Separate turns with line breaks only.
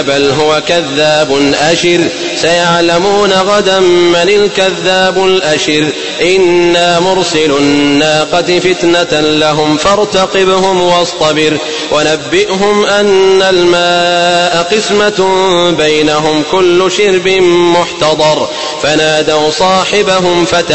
بل هو كذاب أشر سيعلمون غدا من الكذاب الأشر إنا مرسل الناقة فتنة لهم فارتقبهم واصطبر ونبئهم أن الماء قسمة بينهم كل شرب محتضر فنادوا صاحبهم